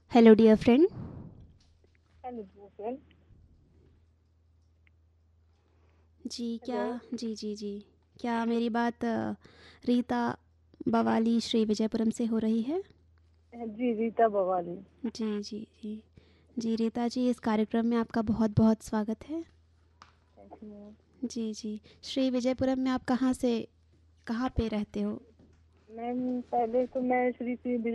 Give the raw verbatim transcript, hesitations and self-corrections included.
Hello dear friend. Hello जी। जी क्या? Hello. जी जी जी। क्या मेरी बात अ, रीता बवाली श्री विजयपुरम से हो रही है? जी, रीता बवाली। जी जी जी। जी रीता जी, इस कार्यक्रम में आपका बहुत बहुत स्वागत है। Thank you. जी जी। श्री विजयपुरम में आप कहाँ से, कहाँ पे रहते हो? मैम, पहले तो मैं श्री श्री